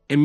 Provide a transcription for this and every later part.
Em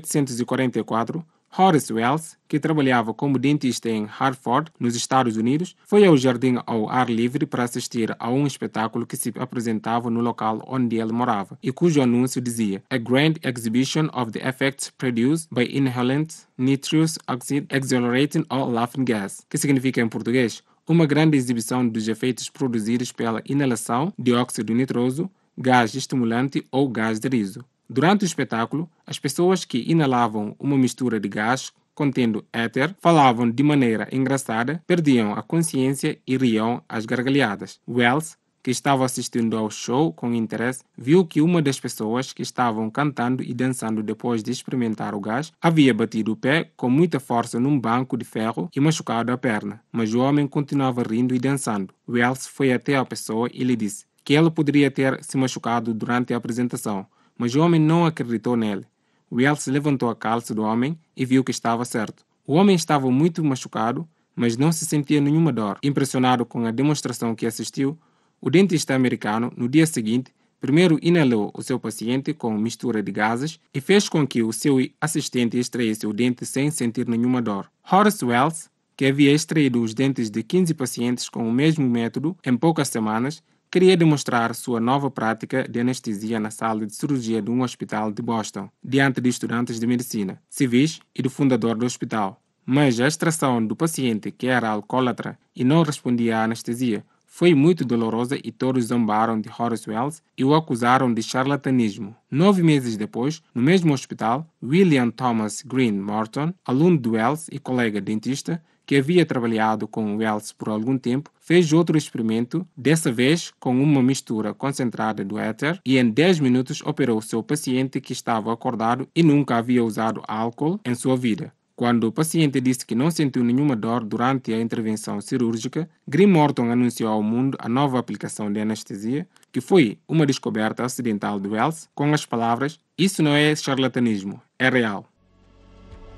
1844, Horace Wells, que trabalhava como dentista em Hartford, nos Estados Unidos, foi ao jardim ao ar livre para assistir a um espetáculo que se apresentava no local onde ele morava e cujo anúncio dizia A Grand Exhibition of the Effects Produced by Inhalant Nitrous Oxide Exhilarating or Laughing Gas, que significa em português uma grande exibição dos efeitos produzidos pela inalação de óxido nitroso, gás estimulante ou gás de riso. Durante o espetáculo, as pessoas que inalavam uma mistura de gás contendo éter falavam de maneira engraçada, perdiam a consciência e riam às gargalhadas. Wells, que estava assistindo ao show com interesse, viu que uma das pessoas que estavam cantando e dançando depois de experimentar o gás havia batido o pé com muita força num banco de ferro e machucado a perna, mas o homem continuava rindo e dançando. Wells foi até a pessoa e lhe disse que ele poderia ter se machucado durante a apresentação, mas o homem não acreditou nele. Wells levantou a calça do homem e viu que estava certo. O homem estava muito machucado, mas não se sentia nenhuma dor. Impressionado com a demonstração que assistiu, o dentista americano, no dia seguinte, primeiro inalou o seu paciente com mistura de gases e fez com que o seu assistente extraísse o dente sem sentir nenhuma dor. Horace Wells, que havia extraído os dentes de 15 pacientes com o mesmo método em poucas semanas, queria demonstrar sua nova prática de anestesia na sala de cirurgia de um hospital de Boston, diante de estudantes de medicina, civis e do fundador do hospital. Mas a extração do paciente, que era alcoólatra e não respondia à anestesia, foi muito dolorosa e todos zombaram de Horace Wells e o acusaram de charlatanismo. 9 meses depois, no mesmo hospital, William Thomas Green Morton, aluno de Wells e colega dentista, que havia trabalhado com Wells por algum tempo, fez outro experimento, dessa vez com uma mistura concentrada do éter, e em 10 minutos operou seu paciente que estava acordado e nunca havia usado álcool em sua vida. Quando o paciente disse que não sentiu nenhuma dor durante a intervenção cirúrgica, Green Morton anunciou ao mundo a nova aplicação de anestesia, que foi uma descoberta acidental de Wells, com as palavras: "Isso não é charlatanismo, é real."